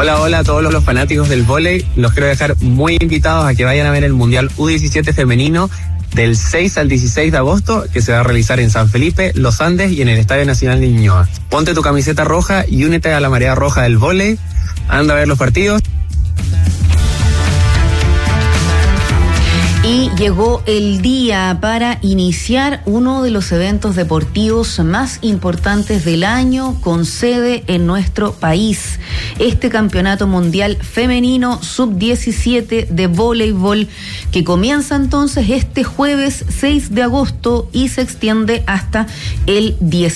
Hola a todos los fanáticos del vóley. Los quiero dejar muy invitados a que vayan a ver el Mundial U17 femenino del 6 al 16 de agosto, que se va a realizar en San Felipe, Los Andes y en el Estadio Nacional de Ñuñoa. Ponte tu camiseta roja y únete a la marea roja del vóley. Anda a ver los partidos. Y llegó el día para iniciar uno de los eventos deportivos más importantes del año con sede en nuestro país. Este Campeonato Mundial Femenino Sub-17 de voleibol, que comienza entonces este jueves 6 de agosto y se extiende hasta el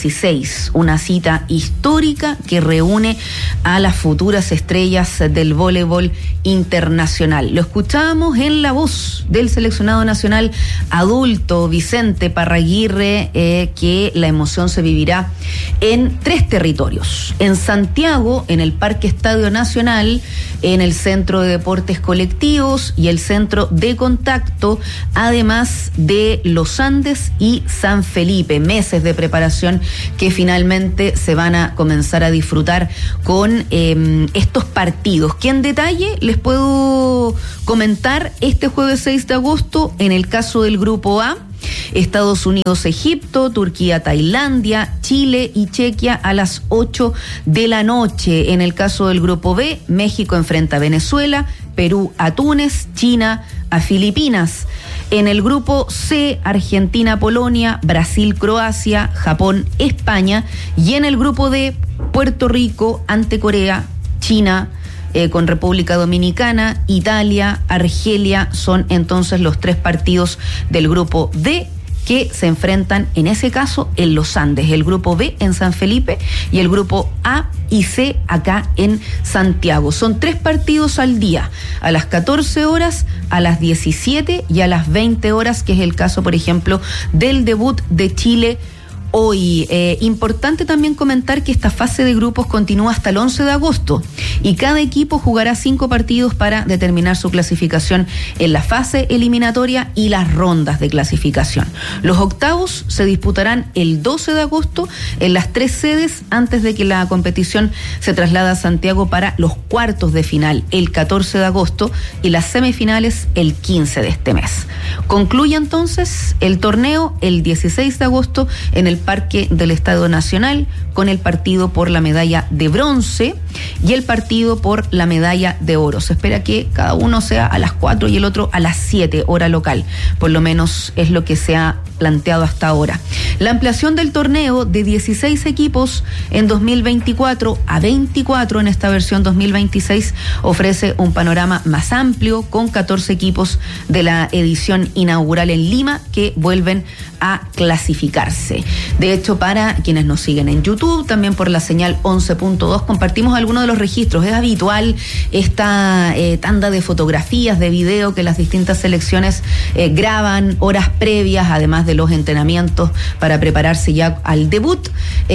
16. Una cita histórica que reúne a las futuras estrellas del voleibol internacional. Lo escuchábamos en la voz del seleccionado nacional adulto Vicente Parraguirre, que la emoción se vivirá en 3 territorios: en Santiago, en el Parque Estadio Nacional, en el Centro de Deportes Colectivos y el Centro de Contacto, además de Los Andes y San Felipe. Meses de preparación que finalmente se van a comenzar a disfrutar con estos partidos, que en detalle les puedo comentar este jueves 6 de agosto. En el caso del Grupo A, Estados Unidos, Egipto, Turquía, Tailandia, Chile y Chequia a las 8 de la noche. En el caso del Grupo B, México enfrenta a Venezuela, Perú a Túnez, China a Filipinas. En el Grupo C, Argentina, Polonia, Brasil, Croacia, Japón, España. Y en el Grupo D, Puerto Rico ante Corea, China con República Dominicana, Italia, Argelia. Son entonces los 3 partidos del Grupo D que se enfrentan en ese caso en Los Andes, el Grupo B en San Felipe y el Grupo A y C acá en Santiago. Son 3 partidos al día, a las 14 horas, a las 17 y a las 20 horas, que es el caso, por ejemplo, del debut de Chile hoy. Importante también comentar que esta fase de grupos continúa hasta el 11 de agosto y cada equipo jugará 5 partidos para determinar su clasificación en la fase eliminatoria y las rondas de clasificación. Los octavos se disputarán el 12 de agosto en las 3 sedes antes de que la competición se traslade a Santiago para los cuartos de final el 14 de agosto y las semifinales el 15 de este mes. Concluye entonces el torneo el 16 de agosto en el Parque del Estadio Nacional con el partido por la medalla de bronce y el partido por la medalla de oro. Se espera que cada uno sea a las 4 y el otro a las 7 hora local, por lo menos es lo que se ha planteado hasta ahora. La ampliación del torneo de 16 equipos en 2024 a 24 en esta versión 2026 ofrece un panorama más amplio con 14 equipos de la edición inaugural en Lima que vuelven a clasificarse. De hecho, para quienes nos siguen en YouTube, también por la señal 11.2, compartimos algunos de los registros. Es habitual esta tanda de fotografías, de video que las distintas selecciones graban horas previas, además de los entrenamientos para prepararse ya al debut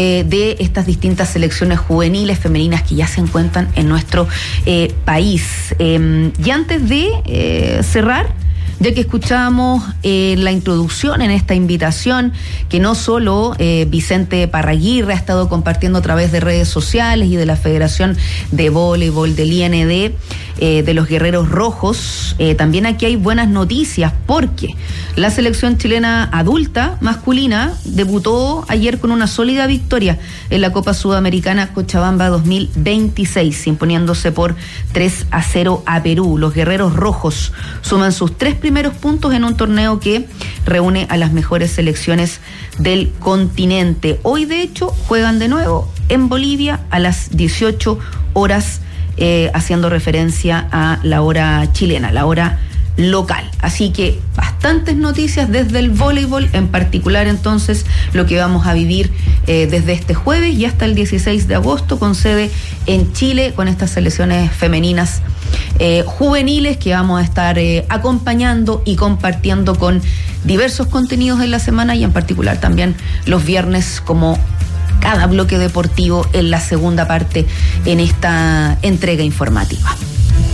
de estas distintas selecciones juveniles femeninas que ya se encuentran en nuestro país. Y antes de cerrar, ya que escuchábamos la introducción en esta invitación que no solo Vicente Parraguirre ha estado compartiendo a través de redes sociales y de la Federación de Voleibol del IND, de los Guerreros Rojos, también aquí hay buenas noticias porque la selección chilena adulta masculina debutó ayer con una sólida victoria en la Copa Sudamericana Cochabamba 2026, imponiéndose por 3-0 a Perú. Los Guerreros Rojos suman sus 3 primeros puntos en un torneo que reúne a las mejores selecciones del continente. Hoy, de hecho, juegan de nuevo en Bolivia a las 18 horas, haciendo referencia a la hora chilena, la hora local. Así que bastantes noticias desde el voleibol, en particular entonces lo que vamos a vivir desde este jueves y hasta el 16 de agosto con sede en Chile con estas selecciones femeninas juveniles que vamos a estar acompañando y compartiendo con diversos contenidos en la semana y en particular también los viernes como cada bloque deportivo en la segunda parte en esta entrega informativa.